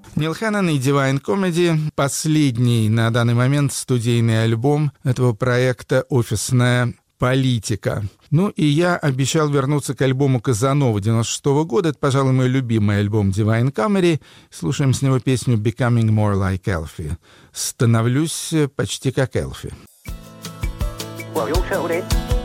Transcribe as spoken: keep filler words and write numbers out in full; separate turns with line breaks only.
Нил Хэннон и Divine Comedy — последний на данный момент студийный альбом этого проекта «Офисная политика». Ну и я обещал вернуться к альбому Казанова девяносто шестого года. Это, пожалуй, мой любимый альбом Divine Comedy. Слушаем с него песню «Becoming More Like Elfie». «Становлюсь почти как Элфи».
Well, you all settled in?